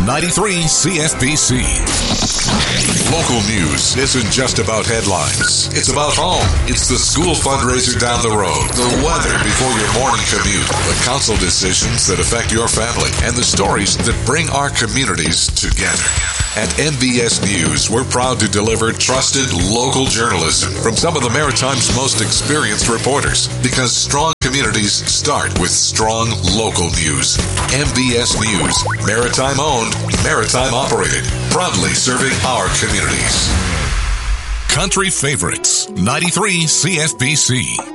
93 CFPC. Local news isn't just about headlines. It's about home. It's the school fundraiser down the road, the weather before your morning commute, the council decisions that affect your family, and the stories that bring our communities together. At MBS News, we're proud to deliver trusted local journalism from some of the Maritime's most experienced reporters, because strong communities start with strong local news. MBS News, Maritime owned, Maritime operated, proudly serving our communities. Country favorites, 93 CFPC.